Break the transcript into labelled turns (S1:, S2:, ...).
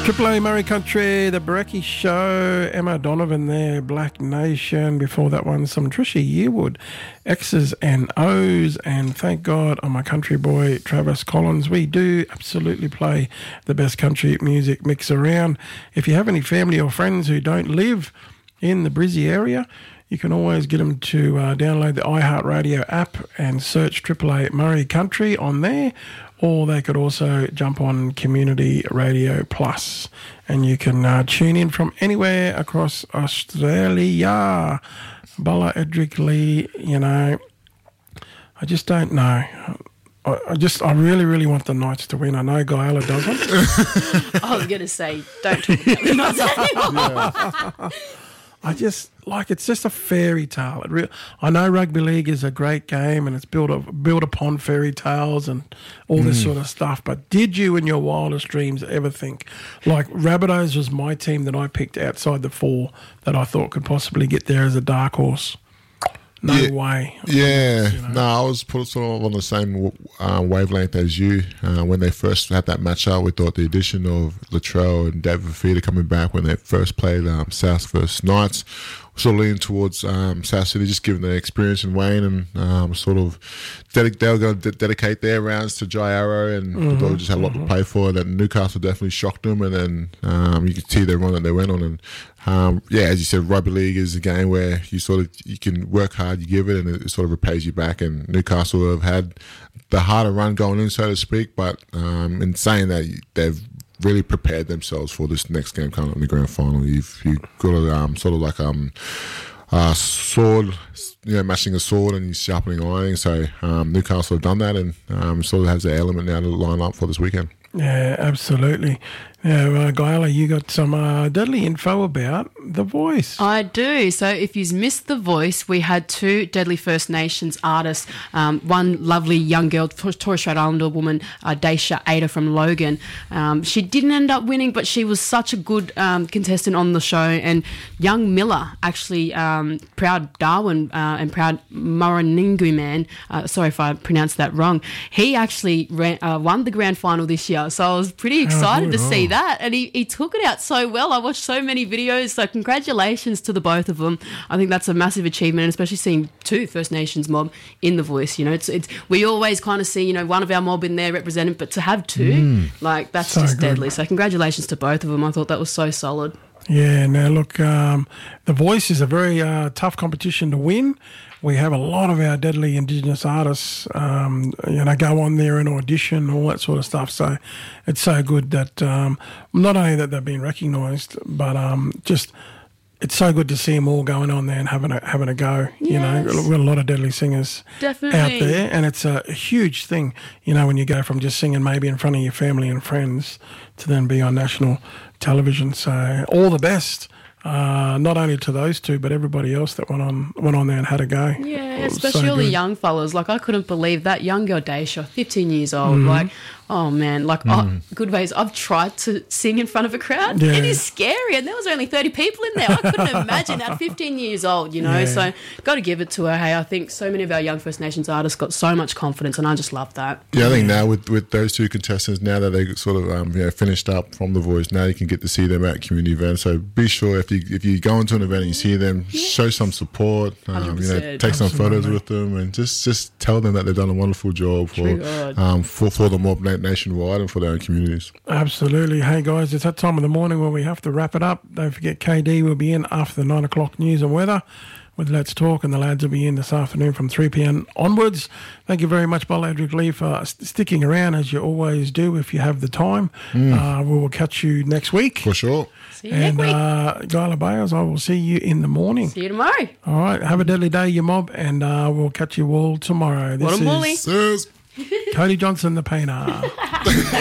S1: Triple A Murray Country, The Brekkie Show, Emma Donovan there, Black Nation. Before that one, some Trisha Yearwood, X's and O's, and thank God I'm a country boy, Travis Collins. We do absolutely play the best country music mix around. If you have any family or friends who don't live in the Brizzy area, you can always get them to download the iHeartRadio app and search Triple A Murray Country on there. Or they could also jump on Community Radio Plus, and you can tune in from anywhere across Australia. Bella Edric Lee, you know, I just don't know. I really, really want the Knights to win. I know Guyala doesn't.
S2: I was going to say, don't talk about the Knights anymore.
S1: I just like it's just a fairy tale. I know rugby league is a great game and it's built upon fairy tales and all this sort of stuff. But did you, in your wildest dreams, ever think like Rabbitohs was my team that I picked outside the four that I thought could possibly get there as a dark horse? No way.
S3: Yeah.
S1: You know.
S3: No, I was sort of on the same wavelength as you. When they first had that matchup, we thought the addition of Latrell and David Fifita coming back when they first played South versus Knights, sort of leaning towards South City, just given the experience in Wayne and sort of they were going to dedicate their rounds to Jai Arrow and they just had a lot to play for. And Newcastle definitely shocked them, and then you could see the run that they went on. And as you said, rugby league is a game where you can work hard, you give it, and it sort of repays you back. And Newcastle have had the harder run going in, so to speak. But in saying that, they've really prepared themselves for this next game coming up in the grand final. You've got a sort of like sword, matching a sword and sharpening iron. So Newcastle have done that, and sort of has the element now to line up for this weekend.
S1: Yeah, absolutely. Now, Guyala, you got some deadly info about The Voice.
S2: I do. So if you've missed The Voice, we had two Deadly First Nations artists, one lovely young girl, Torres Strait Islander woman, Daisha Ada from Logan. She didn't end up winning, but she was such a good contestant on the show. And young Miller, actually, proud Darwin and proud Maraningu man, sorry if I pronounced that wrong, he actually won the grand final this year. So I was pretty excited to see that, and he took it out so well. I watched so many videos, so congratulations to the both of them. I think that's a massive achievement, and especially seeing two First Nations mob in The Voice. You know, it's we always kind of see, one of our mob in there represented, but to have two, that's so just good. Deadly. So congratulations to both of them. I thought that was so solid.
S1: Yeah, now look, The Voice is a very tough competition to win. We have a lot of our deadly Indigenous artists, go on there and audition, all that sort of stuff. So it's so good that not only that they've been recognised, but just it's so good to see them all going on there and having a go.
S2: Yes.
S1: We've got a lot of deadly singers
S2: Definitely
S1: out there, and it's a huge thing, when you go from just singing maybe in front of your family and friends to then be on national television. So all the best. Not only to those two, but everybody else that went on there and had a go.
S2: Yeah, especially all the young fellas. Like, I couldn't believe that young girl, Daisha, 15 years old. Like, oh, man. Like, good ways. I've tried to sing in front of a crowd.
S1: Yeah.
S2: It is scary. And there was only 30 people in there. I couldn't imagine at 15 years old,
S1: Yeah.
S2: So got to give it to her. Hey, I think so many of our young First Nations artists got so much confidence, and I just love that.
S3: Yeah, I think now with those two contestants, now that they sort of finished up from The Voice, now you can get to see them at community events. So be sure if you go into an event and you see them, show some support, take some photos with them, and just tell them that they've done a wonderful job for the mob nationwide and for their own communities.
S1: Absolutely. Hey guys, it's that time of the morning where we have to wrap it up. Don't forget KD will be in after the 9 o'clock news and weather with Let's Talk, and the lads will be in this afternoon from 3 p.m. onwards. Thank you very much, Bella Edric Lee, for sticking around as you always do if you have the time. We will catch you next week.
S3: For sure.
S2: See you next week.
S1: Guyla Bales, I will see you in the morning.
S2: See you tomorrow.
S1: All right. Have a deadly day, you mob, and we'll catch you all tomorrow. This
S2: What a bully.
S1: is Cody Johnson, the painter.